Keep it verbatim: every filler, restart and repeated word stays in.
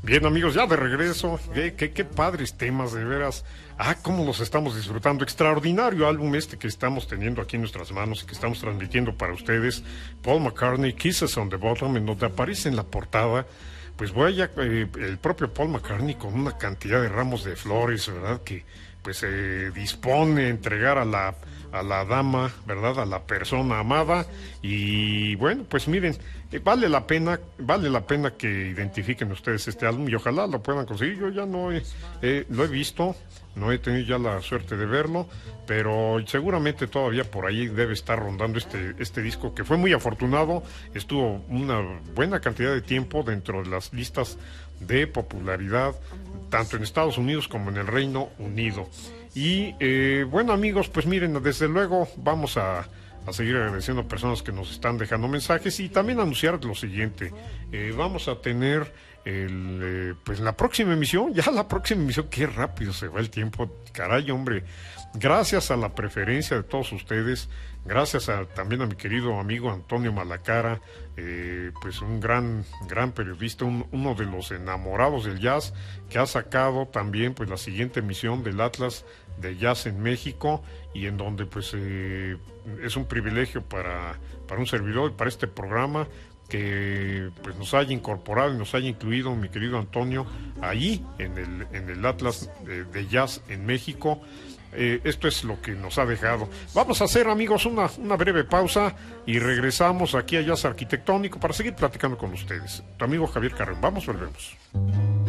Bien, amigos, ya de regreso. Qué, qué, qué padres temas, de veras. Ah, cómo los estamos disfrutando. Extraordinario álbum este que estamos teniendo aquí en nuestras manos y que estamos transmitiendo para ustedes. Paul McCartney, Kisses on the Bottom, en donde aparece en la portada, pues vaya, eh, el propio Paul McCartney con una cantidad de ramos de flores, ¿verdad? Que pues se eh, dispone a entregar a la, a la dama, ¿verdad? A la persona amada. Y bueno, pues miren, eh, vale la pena, vale la pena que identifiquen ustedes este álbum y ojalá lo puedan conseguir. Yo ya no he, eh, lo he visto, no he tenido ya la suerte de verlo, pero seguramente todavía por ahí debe estar rondando este, este disco que fue muy afortunado, estuvo una buena cantidad de tiempo dentro de las listas de popularidad, tanto en Estados Unidos como en el Reino Unido. Y eh, bueno, amigos, pues miren, desde luego vamos a, a seguir agradeciendo a personas que nos están dejando mensajes y también anunciar lo siguiente. Eh, vamos a tener el, eh, pues la próxima emisión, ya la próxima emisión, qué rápido se va el tiempo, caray, hombre. Gracias a la preferencia de todos ustedes, gracias a, también a mi querido amigo Antonio Malacara, eh, pues un gran, gran periodista, un, uno de los enamorados del jazz, que ha sacado también pues la siguiente emisión del Atlas de Jazz en México, y en donde pues eh, es un privilegio para, para un servidor y para este programa que pues nos haya incorporado y nos haya incluido mi querido Antonio ahí en el, en el Atlas de, de Jazz en México. Eh, esto es lo que nos ha dejado. Vamos a hacer, amigos, una, una breve pausa y regresamos aquí a Jazz Arquitectónico para seguir platicando con ustedes. Tu amigo Javier Carrón. Vamos, volvemos.